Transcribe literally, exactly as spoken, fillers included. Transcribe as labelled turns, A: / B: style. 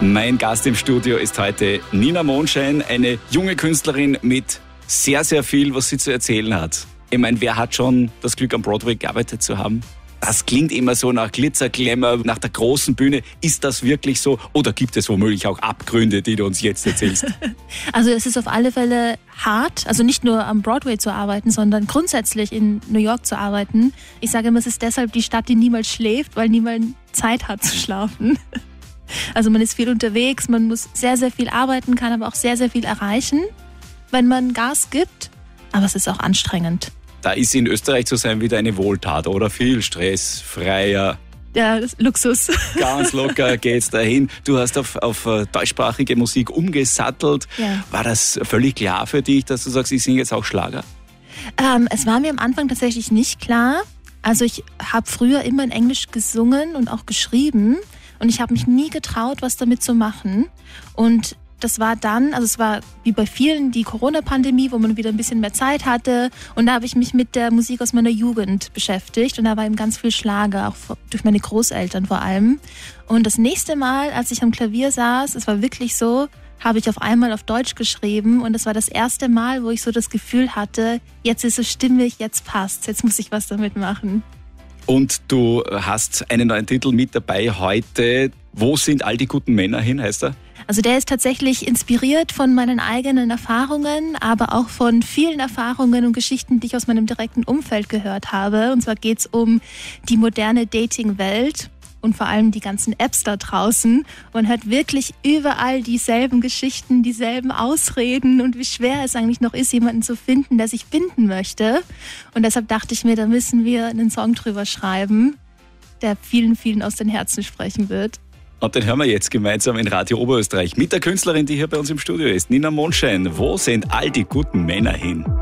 A: Mein Gast im Studio ist heute Nina Mondschein, eine junge Künstlerin mit sehr, sehr viel, was sie zu erzählen hat. Ich meine, wer hat schon das Glück, am Broadway gearbeitet zu haben? Das klingt immer so nach Glitzer, Glamour, nach der großen Bühne. Ist das wirklich so? Oder gibt es womöglich auch Abgründe, die du uns jetzt erzählst?
B: Also es ist auf alle Fälle hart, also nicht nur am Broadway zu arbeiten, sondern grundsätzlich in New York zu arbeiten. Ich sage immer, es ist deshalb die Stadt, die niemals schläft, weil niemand Zeit hat zu schlafen. Also man ist viel unterwegs, man muss sehr, sehr viel arbeiten, kann aber auch sehr, sehr viel erreichen, wenn man Gas gibt. Aber es ist auch anstrengend.
A: Da ist in Österreich zu sein wieder eine Wohltat, oder? Viel Stress, freier.
B: Ja, das Luxus.
A: Ganz locker geht's dahin. Du hast auf, auf deutschsprachige Musik umgesattelt.
B: Ja.
A: War das völlig klar für dich, dass du sagst, ich singe jetzt auch Schlager?
B: Ähm, es war mir am Anfang tatsächlich nicht klar. Also ich habe früher immer in Englisch gesungen und auch geschrieben. Und ich habe mich nie getraut, was damit zu machen. Und das war dann, also es war wie bei vielen die Corona-Pandemie, wo man wieder ein bisschen mehr Zeit hatte. Und da habe ich mich mit der Musik aus meiner Jugend beschäftigt. Und da war eben ganz viel Schlager, auch durch meine Großeltern vor allem. Und das nächste Mal, als ich am Klavier saß, es war wirklich so, habe ich auf einmal auf Deutsch geschrieben. Und das war das erste Mal, wo ich so das Gefühl hatte, jetzt ist es stimmig, jetzt passt's, jetzt muss ich was damit machen.
A: Und du hast einen neuen Titel mit dabei heute. Wo sind all die guten Männer hin, heißt er?
B: Also der ist tatsächlich inspiriert von meinen eigenen Erfahrungen, aber auch von vielen Erfahrungen und Geschichten, die ich aus meinem direkten Umfeld gehört habe. Und zwar geht es um die moderne Dating-Welt und vor allem die ganzen Apps da draußen. Man hört wirklich überall dieselben Geschichten, dieselben Ausreden und wie schwer es eigentlich noch ist, jemanden zu finden, der sich binden möchte. Und deshalb dachte ich mir, da müssen wir einen Song drüber schreiben, der vielen, vielen aus den Herzen sprechen wird.
A: Und den hören wir jetzt gemeinsam in Radio Oberösterreich mit der Künstlerin, die hier bei uns im Studio ist, Nina Mondschein. Wo sind all die guten Männer hin?